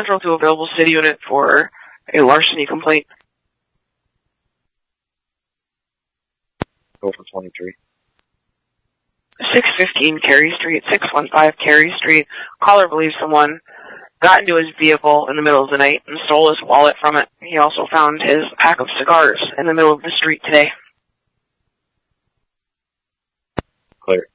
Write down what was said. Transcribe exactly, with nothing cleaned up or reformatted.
Central to available city unit for a larceny complaint. Go for twenty-three. six fifteen Carey Street, six one five Carey Street. Caller believes someone got into his vehicle in the middle of the night and stole his wallet from it. He also found his pack of cigars in the middle of the street today. Clear.